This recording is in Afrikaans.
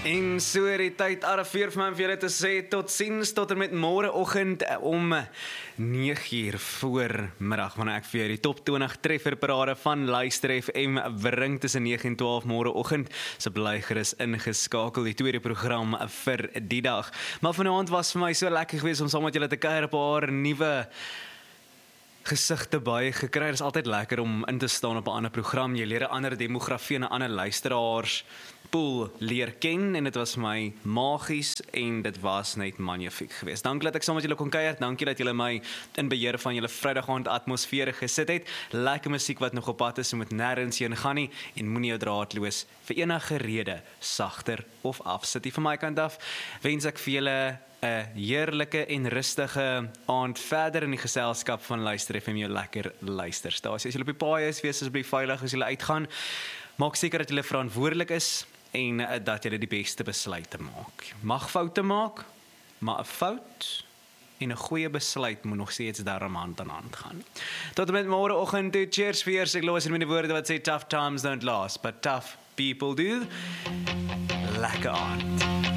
En so het die tyd arriveer vir my om vir julle te sê totsiens tot en met môreoggend om 9:00 voormiddag wanneer ek vir jou die top 20 trefferparade van Luister FM bring tussen 9 en 12 môreoggend. So bly gerus ingeskakel, die tweede program vir die dag. Maar vanaand was vir my so lekker geweest om saam met julle te kuier, 'n paar nuwe gesigte by gekry. Dit is altyd lekker om in te staan op 'n ander program. Jy leer 'n ander demografie en 'n ander luisteraars pool leer ken en dit was vir my magies en dit was net magnifiek geweest. Dankie dat ek saam met julle kon kuier. Dankie dat julle my in beheer van julle Vrydagoggend atmosfeer gesit het. Lekker musiek wat nog op pad is, moet nêrens heen gaan nie en moenie jou draadloos vir enige rede sagter of afsit. Van my kant af wens ek vir julle 'n heerlike en rustige aand verder in die geselskap van Luister FM, jou lekker luisterstasie. As julle op die paai is, wees asseblief veilig as julle uitgaan. Maak seker dat julle verantwoordelik is en dat julle die beste besluite maak. Mag foute maak, maar 'n fout en 'n goeie besluit moet nog steeds daarom hand aan hand gaan. Tot en met môreoggend toe. Cheers vir eers. Ek los in met die woorde wat sê tough times don't last, but tough people do. Lekker aand.